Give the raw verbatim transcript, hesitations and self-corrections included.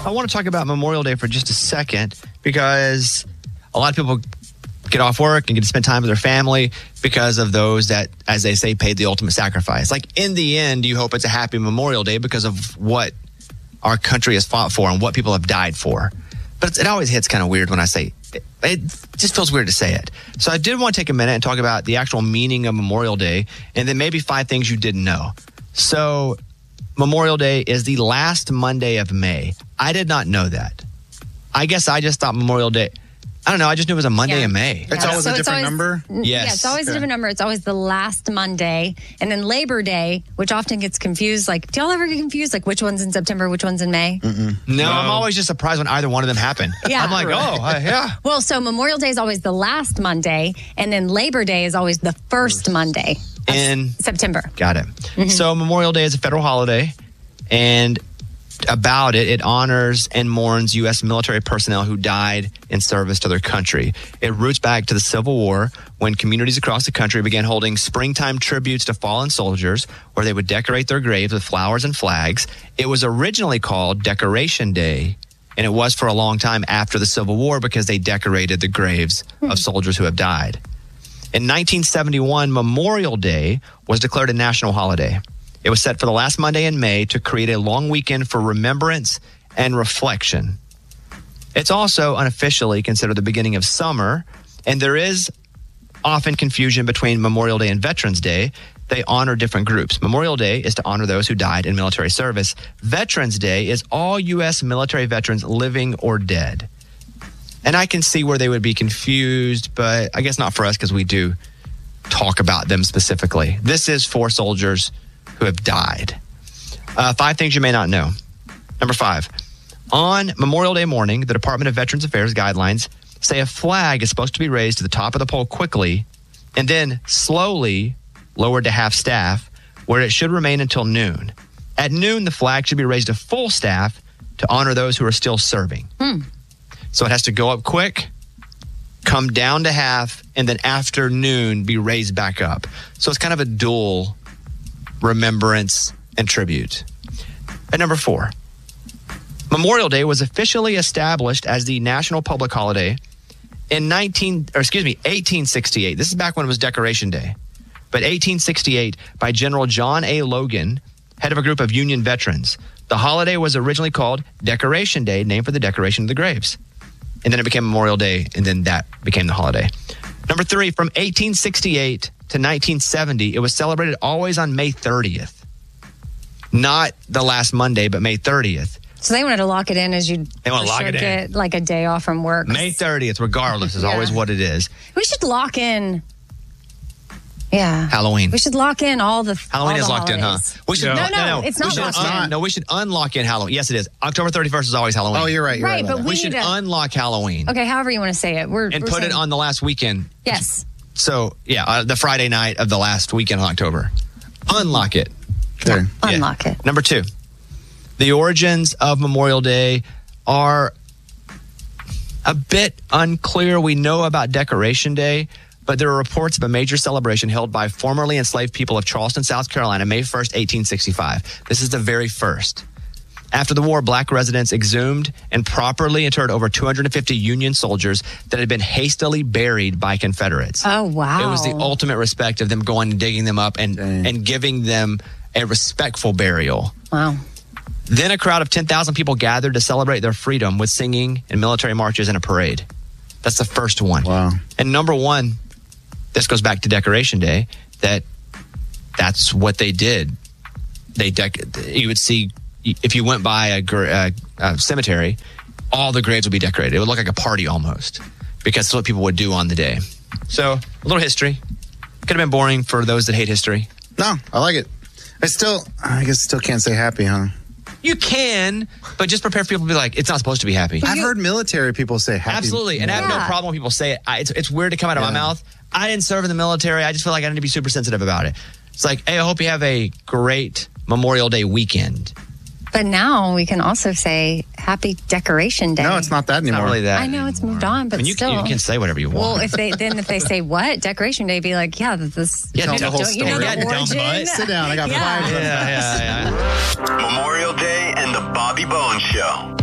I want to talk about Memorial Day for just a second because a lot of people get off work and get to spend time with their family because of those that, as they say, paid the ultimate sacrifice. Like, in the end, you hope it's a happy Memorial Day because of what our country has fought for and what people have died for. But it's, it always hits kind of weird when I say it. It just feels weird to say it. So I did want to take a minute and talk about the actual meaning of Memorial Day and then maybe five things you didn't know. So Memorial Day is the last Monday of May. I did not know that. I guess I just thought Memorial Day... I don't know. I just knew it was a Monday yeah. in May. It's yeah. always so a different always, number? Yes. Yeah, it's always okay. a different number. It's always the last Monday. And then Labor Day, which often gets confused. Like, do y'all ever get confused? Like, which one's in September, which one's in May? No, no, I'm always just surprised when either one of them happen. Yeah. I'm like, Right. oh, uh, yeah. Well, so Memorial Day is always the last Monday. And then Labor Day is always the first Monday of In September. Got it. Mm-hmm. So Memorial Day is a federal holiday. And about it, it honors and mourns U S military personnel who died in service to their country. It roots back to the Civil War when communities across the country began holding springtime tributes to fallen soldiers where they would decorate their graves with flowers and flags. It was originally called Decoration Day, and it was for a long time after the Civil War because they decorated the graves hmm. of soldiers who have died. In nineteen seventy-one, Memorial Day was declared a national holiday. It was set for the last Monday in May to create a long weekend for remembrance and reflection. It's also unofficially considered the beginning of summer, and there is often confusion between Memorial Day and Veterans Day. They honor different groups. Memorial Day is to honor those who died in military service. Veterans Day is all U S military veterans living or dead. And I can see where they would be confused, but I guess not for us because we do talk about them specifically. This is for soldiers who have died. Uh, five things you may not know. Number five, on Memorial Day morning, the Department of Veterans Affairs guidelines say a flag is supposed to be raised to the top of the pole quickly and then slowly lowered to half staff, where it should remain until noon. At noon, the flag should be raised to full staff to honor those who are still serving. Hmm. So it has to go up quick, come down to half, and then after noon be raised back up. So it's kind of a dual remembrance and tribute. At number four, Memorial Day was officially established as the national public holiday in nineteen, or excuse me, eighteen sixty-eight. This is back when it was Decoration Day. But eighteen sixty-eight by General John A. Logan, head of a group of Union veterans. The holiday was originally called Decoration Day, named for the decoration of the graves. And then it became Memorial Day, and then that became the holiday. Number three, from eighteen sixty-eight to nineteen seventy, it was celebrated always on May thirtieth. Not the last Monday, but May thirtieth. So they wanted to lock it in as you they want to lock it get in. Like a day off from work. May thirtieth, regardless, is yeah. always what it is. We should lock in. Yeah. Halloween. We should lock in all the Halloween all is the locked holidays. in, huh? We should, no, no, no, no, it's not we should locked un- in. No, we should unlock in Halloween. Yes, it is. October thirty-first is always Halloween. Oh, you're right. You're right, right but that. we, we should to, unlock Halloween. Okay, however you want to say it. We're and we're put saying, it on the last weekend. Yes. So, yeah, uh, the Friday night of the last weekend in October. Unlock it. There. Yeah, unlock yeah. it. Number two, the origins of Memorial Day are a bit unclear. We know about Decoration Day, but there are reports of a major celebration held by formerly enslaved people of Charleston, South Carolina, May first, eighteen sixty-five. This is the very first. After the war, black residents exhumed and properly interred over two hundred fifty Union soldiers that had been hastily buried by Confederates. Oh, wow. It was the ultimate respect of them going and digging them up and, and giving them a respectful burial. Wow. Then a crowd of ten thousand people gathered to celebrate their freedom with singing and military marches and a parade. That's the first one. Wow. And number one, this goes back to Decoration Day, that that's what they did. They dec- You would see, if you went by a, gra- uh, a cemetery, all the graves would be decorated. It would look like a party almost, because that's what people would do on the day. So, a little history. Could have been boring for those that hate history. No, I like it. I still, I guess still can't say happy, huh? You can, but just prepare for people to be like, it's not supposed to be happy. I've heard military people say happy. Absolutely, and I have no Yeah. problem when people say it. I, it's, it's weird to come out of Yeah. my mouth. I didn't serve in the military. I just feel like I need to be super sensitive about it. It's like, hey, I hope you have a great Memorial Day weekend. But now we can also say Happy Decoration Day. No, it's not that It's anymore. not really that. I know it's anymore. moved on, but I mean, you, still. can, you can say whatever you want. Well, if they then if they say what Decoration Day, be like, yeah, this. Yeah, don't, tell the whole don't you know story. the Yeah, dumb origin? butt. Sit down. I got Yeah. five. yeah, yeah, yeah. Memorial Day and the Bobby Bones Show.